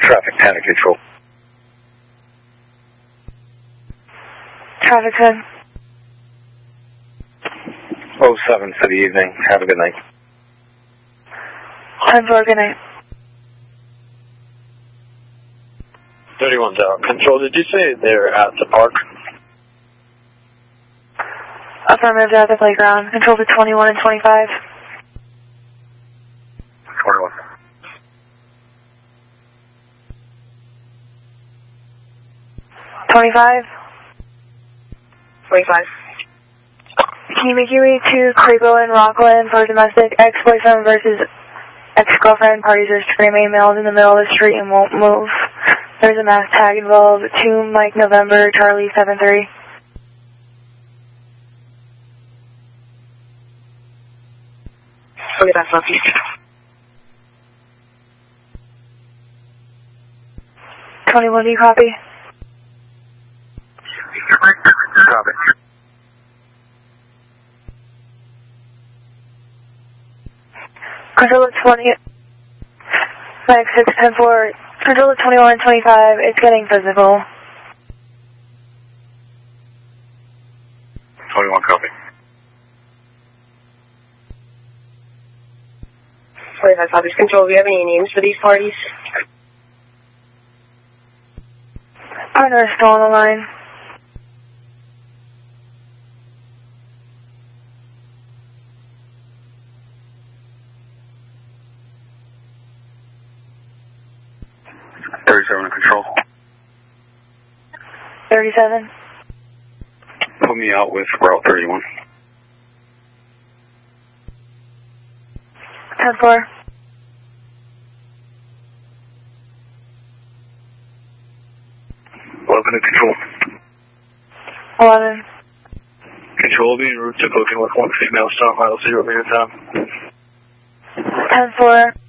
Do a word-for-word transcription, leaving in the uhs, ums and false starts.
Traffic ten control. Traffic ten. oh seven for the evening. Have a good night. ten four, good night. thirty-one Tower. Control, did you say they're at the park? Affirmative, at the playground. Control to twenty-one and twenty-five. twenty-one. twenty-five. twenty-five. Can you make your way to Crago and Rockland for domestic ex-boyfriend versus ex-girlfriend? Parties are screaming, males in the middle of the street and won't move. There's a mass tag involved. two Mike November, Charlie seven three. twenty-five Southeast. twenty-one, do you copy? Copy. Control of twenty, nine six ten four, control of twenty-one and twenty-five, it's getting physical. twenty-one, copy. twenty-five Southeast Control, do you have any names for these parties? Partner is still on the line. thirty-seven control. thirty-seven. Put me out with Route thirty-one. ten four. eleven to control. eleven. Control, be en route to booking with one female star, mile zero, man time. ten four.